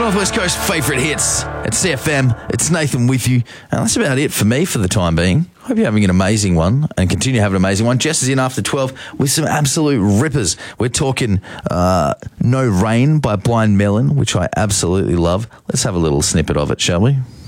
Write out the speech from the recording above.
Northwest Coast favourite hits at CFM. It's Nathan with you. And that's about it for me for the time being. Hope you're having an amazing one and continue having an amazing one. Jess is in after 12 with some absolute rippers. We're talking No Rain by Blind Melon, which I absolutely love. Let's have a little snippet of it, shall we?